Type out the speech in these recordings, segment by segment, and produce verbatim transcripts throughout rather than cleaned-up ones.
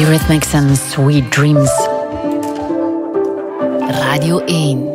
Eurythmics en Sweet Dreams. Radio één.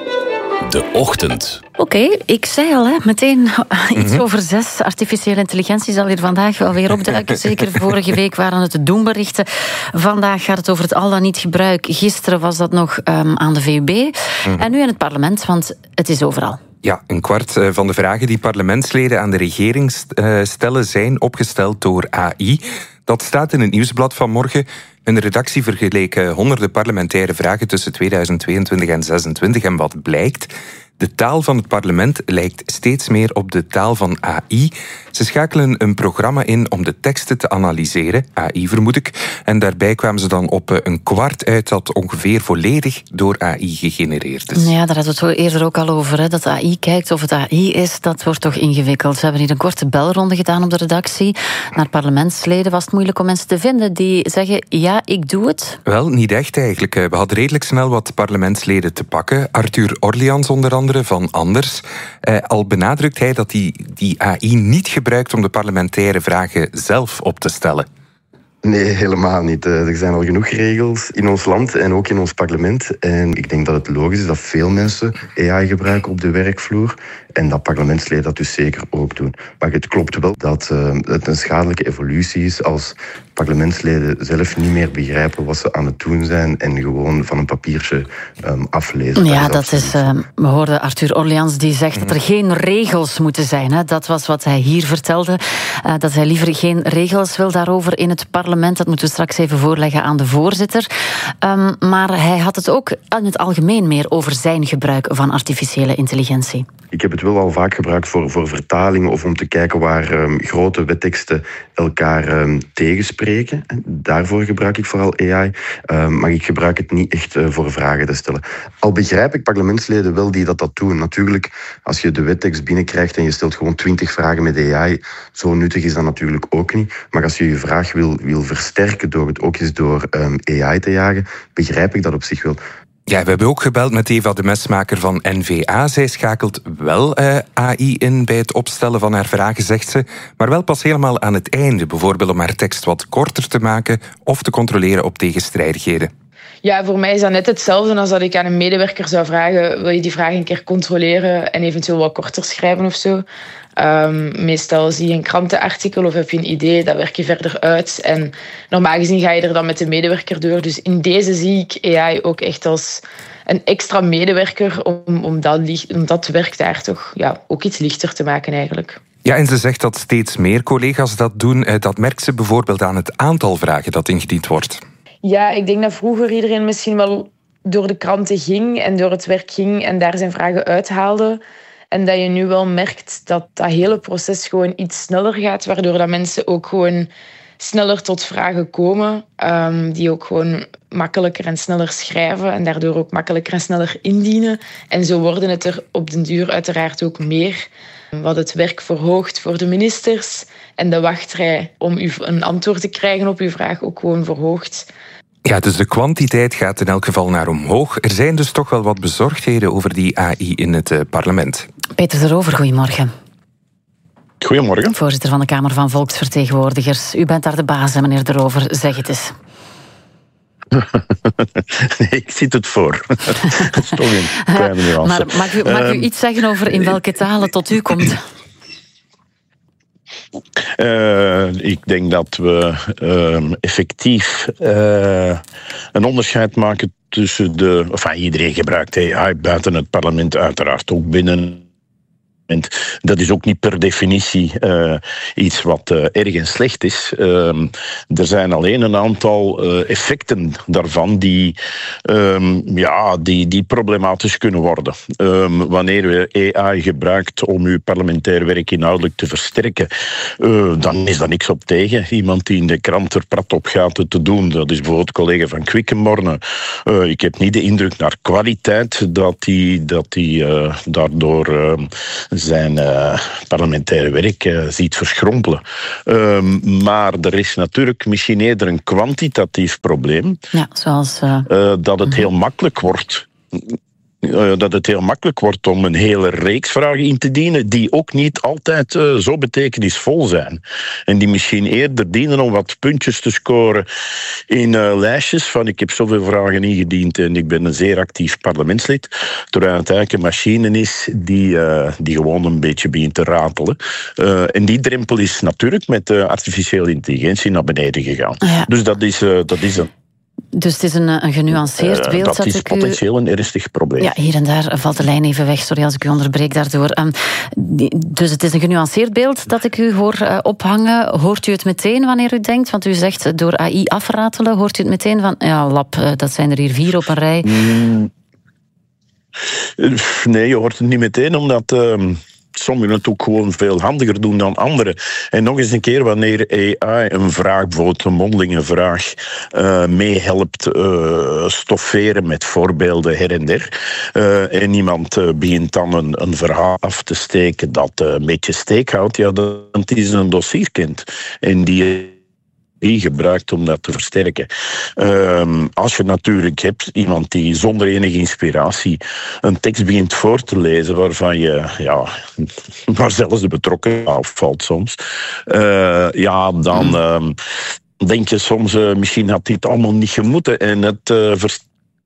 De ochtend. Oké, okay, ik zei al, hè, meteen iets mm-hmm. over zes. Artificiële intelligentie zal hier vandaag wel weer opduiken. Zeker vorige week waren het de doemberichten. Vandaag gaat het over het al dan niet gebruik. Gisteren was dat nog um, aan de V U B. Mm-hmm. En nu in het parlement, want het is overal. Ja, een kwart van de vragen die parlementsleden aan de regering stellen zijn opgesteld door A I. Dat staat in het nieuwsblad van morgen. Een redactie vergeleek honderden parlementaire vragen tussen tweeduizend tweeëntwintig en zesentwintig. En wat blijkt? De taal van het parlement lijkt steeds meer op de taal van A I. Ze schakelen een programma in om de teksten te analyseren, A I vermoed ik. En daarbij kwamen ze dan op een kwart uit dat ongeveer volledig door A I gegenereerd is. Ja, daar hadden we het eerder ook al over. Hè. Dat A I kijkt of het A I is, dat wordt toch ingewikkeld. We hebben hier een korte belronde gedaan op de redactie. Naar parlementsleden was het moeilijk om mensen te vinden die zeggen, ja, ik doe het. Wel, niet echt eigenlijk. We hadden redelijk snel wat parlementsleden te pakken. Arthur Orleans onder andere van Anders. Eh, al benadrukt hij dat hij die A I niet gebruikt om de parlementaire vragen zelf op te stellen. Nee, helemaal niet. Er zijn al genoeg regels in ons land en ook in ons parlement. En ik denk dat het logisch is dat veel mensen A I gebruiken op de werkvloer. En dat parlementsleden dat dus zeker ook doen. Maar het klopt wel dat uh, het een schadelijke evolutie is als parlementsleden zelf niet meer begrijpen wat ze aan het doen zijn en gewoon van een papiertje um, aflezen. Ja, dat is... Uh, we hoorden Arthur Orleans die zegt mm-hmm. dat er geen regels moeten zijn. Hè. Dat was wat hij hier vertelde. Uh, dat hij liever geen regels wil daarover in het parlement. Dat moeten we straks even voorleggen aan de voorzitter. Um, maar hij had het ook in het algemeen meer over zijn gebruik van artificiële intelligentie. Ik heb het wel al vaak gebruikt voor, voor vertalingen of om te kijken waar um, grote wetteksten elkaar um, tegenspreken. Daarvoor gebruik ik vooral A I. Um, maar ik gebruik het niet echt uh, voor vragen te stellen. Al begrijp ik parlementsleden wel die dat, dat doen. Natuurlijk, als je de wettekst binnenkrijgt en je stelt gewoon twintig vragen met A I, zo nuttig is dat natuurlijk ook niet. Maar als je je vraag wil, wil versterken door het ook eens door um, A I te jagen, begrijp ik dat op zich wel. Ja, we hebben ook gebeld met Eva de Mesmaker van N V A. Zij schakelt wel uh, A I in bij het opstellen van haar vragen, zegt ze. Maar wel pas helemaal aan het einde. Bijvoorbeeld om haar tekst wat korter te maken of te controleren op tegenstrijdigheden. Ja, voor mij is dat net hetzelfde als dat ik aan een medewerker zou vragen, wil je die vraag een keer controleren en eventueel wat korter schrijven of zo. Um, meestal zie je een krantenartikel of heb je een idee, dat werk je verder uit. En normaal gezien ga je er dan met de medewerker door. Dus in deze zie ik A I ook echt als een extra medewerker om, om, dat, om dat werk daar toch ja, ook iets lichter te maken eigenlijk. Ja, en ze zegt dat steeds meer collega's dat doen. Dat merkt ze bijvoorbeeld aan het aantal vragen dat ingediend wordt. Ja, ik denk dat vroeger iedereen misschien wel door de kranten ging en door het werk ging en daar zijn vragen uithaalde. En dat je nu wel merkt dat dat hele proces gewoon iets sneller gaat, waardoor dat mensen ook gewoon sneller tot vragen komen, um, die ook gewoon makkelijker en sneller schrijven en daardoor ook makkelijker en sneller indienen. En zo worden het er op den duur uiteraard ook meer, wat het werk verhoogt voor de ministers en de wachtrij om u een antwoord te krijgen op uw vraag ook gewoon verhoogt. Ja, dus de kwantiteit gaat in elk geval naar omhoog. Er zijn dus toch wel wat bezorgdheden over die A I in het uh, parlement. Peter de Rover, goedemorgen. Goedemorgen. Voorzitter van de Kamer van Volksvertegenwoordigers. U bent daar de baas, meneer de Rover. Zeg het eens. Nee, ik zit het voor. Dat is toch een kleine nuance. Maar mag u, mag u um, iets zeggen over in welke taal het tot u komt? Uh, ik denk dat we uh, effectief uh, een onderscheid maken tussen de... Enfin, iedereen gebruikt A I buiten het parlement, uiteraard ook binnen. Dat is ook niet per definitie uh, iets wat uh, erg en slecht is. Uh, er zijn alleen een aantal uh, effecten daarvan die, um, ja, die, die problematisch kunnen worden. Um, wanneer we A I gebruikt om uw parlementair werk inhoudelijk te versterken, uh, dan is daar niks op tegen. Iemand die in de krant er prat op gaat het te doen, dat is bijvoorbeeld collega van Quickenborne. Uh, ik heb niet de indruk naar kwaliteit dat hij dat die, uh, daardoor... Uh, zijn uh, parlementaire werk uh, ziet verschrompelen. Uh, maar er is natuurlijk misschien eerder een kwantitatief probleem. Ja, zoals... Uh... Uh, dat het heel makkelijk wordt Uh, dat het heel makkelijk wordt om een hele reeks vragen in te dienen die ook niet altijd uh, zo betekenisvol zijn. En die misschien eerder dienen om wat puntjes te scoren in uh, lijstjes van ik heb zoveel vragen ingediend en ik ben een zeer actief parlementslid. Terwijl het eigenlijk een machine is die, uh, die gewoon een beetje begint te ratelen. Uh, en die drempel is natuurlijk met uh, artificiële intelligentie naar beneden gegaan. Ja. Dus dat is, uh, dat is een Dus het is een, een genuanceerd beeld. Uh, dat dat is ik potentieel u... een ernstig probleem. Ja, hier en daar valt de lijn even weg. Sorry als ik u onderbreek daardoor. Um, die, dus het is een genuanceerd beeld dat ik u hoor uh, ophangen. Hoort u het meteen wanneer u denkt? Want u zegt door A I afratelen. Hoort u het meteen van, ja, lap, uh, dat zijn er hier vier op een rij? Mm. Nee, je hoort het niet meteen, omdat... Uh, sommigen het ook gewoon veel handiger doen dan anderen. En nog eens een keer, wanneer A I een vraag, bijvoorbeeld een mondelinge vraag, uh, meehelpt uh, stofferen met voorbeelden her en der, uh, en iemand uh, begint dan een, een verhaal af te steken dat uh, een beetje steek houdt, ja, dat is een dossierkind. En die die gebruikt om dat te versterken. Um, als je natuurlijk hebt iemand die zonder enige inspiratie een tekst begint voor te lezen waarvan je, ja, waar zelfs de betrokkenen afvalt soms, uh, ja, dan um, denk je soms, uh, misschien had dit allemaal niet gemoeten en het uh, versterkt.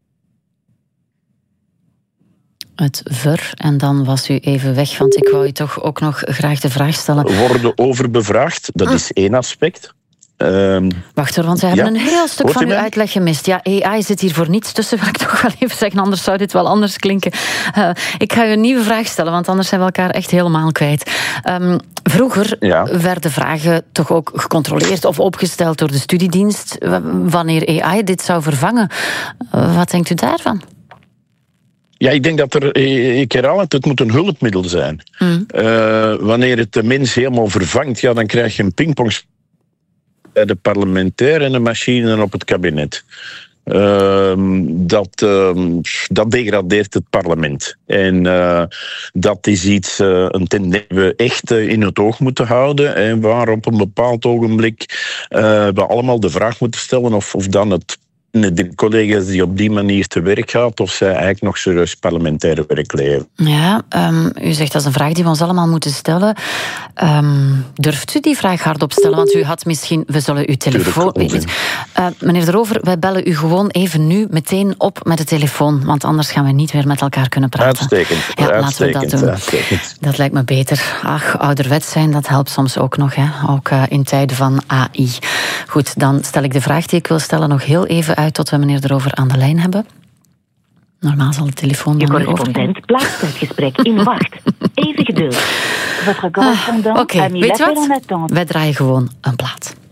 Het ver, en dan was u even weg, want ik wou u toch ook nog graag de vraag stellen. Worden overbevraagd, dat ah. is één aspect. Um, Wacht hoor, want we hebben ja. een heel stuk Hoort van uw mij? uitleg gemist. Ja, A I zit hier voor niets tussen, wil ik toch wel even zeggen, anders zou dit wel anders klinken. Uh, ik ga u een nieuwe vraag stellen, want anders zijn we elkaar echt helemaal kwijt. Um, vroeger ja. werden vragen toch ook gecontroleerd of opgesteld door de studiedienst. Wanneer A I dit zou vervangen, uh, wat denkt u daarvan? Ja, ik denk dat er, ik herhaal het, het moet een hulpmiddel zijn. Mm. Uh, wanneer het de mens helemaal vervangt, ja, dan krijg je een pingpong bij de parlementair en een machine op het kabinet. Uh, dat, uh, dat degradeert het parlement. En uh, dat is iets, uh, een tendens die we echt uh, in het oog moeten houden. En waar op een bepaald ogenblik uh, we allemaal de vraag moeten stellen of, of dan het de collega's die op die manier te werk gaat, of zij eigenlijk nog serieus parlementaire werk leveren. Ja, um, u zegt dat is een vraag die we ons allemaal moeten stellen. Um, durft u die vraag hardop stellen? Want u had misschien, we zullen uw telefoon... Uh, meneer De Rover, wij bellen u gewoon even nu meteen op met de telefoon, want anders gaan we niet meer met elkaar kunnen praten. Uitstekend. Ja, Uitstekend. laten we dat doen. Uitstekend. Dat lijkt me beter. Ach, ouderwets zijn, dat helpt soms ook nog, hè? Ook uh, in tijden van A I. Goed, dan stel ik de vraag die ik wil stellen nog heel even uit tot we meneer De Rover aan de lijn hebben. Normaal zal de telefoon dan weer overgaan. Je correspondent plaatst het gesprek in wacht. Even geduld. Votre correspondant ah, Oké, okay. Weet je wat? Wij draaien gewoon een plaat.